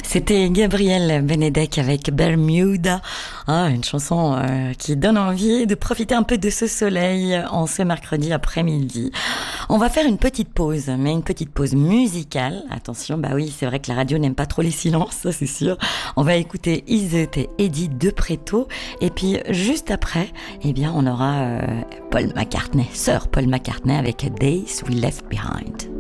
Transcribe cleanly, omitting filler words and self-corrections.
C'était Gabriel Benedek avec Bermuda, une chanson qui donne envie de profiter un peu de ce soleil en ce mercredi après-midi. On va faire une petite pause, mais une petite pause musicale. Attention, bah oui, c'est vrai que la radio n'aime pas trop les silences, ça c'est sûr. On va écouter Iseut et Eddie de Préto, et puis juste après, eh bien, on aura Paul McCartney, Sir Paul McCartney avec Days We Left Behind.